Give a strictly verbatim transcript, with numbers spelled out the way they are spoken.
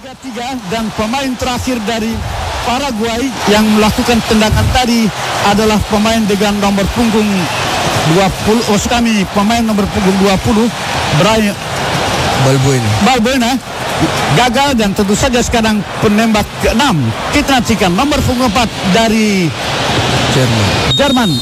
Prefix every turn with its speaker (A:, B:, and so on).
A: Ada tiga dan pemain terakhir dari Paraguay yang melakukan tendangan tadi adalah pemain dengan nomor punggung dua puluh. Oh, kami pemain nomor punggung dua puluh Brian
B: Balbuena.
A: Balbuena gagal dan tentu saja sekarang penembak keenam kita nantikan nomor punggung empat dari
B: Jerman.
A: Jerman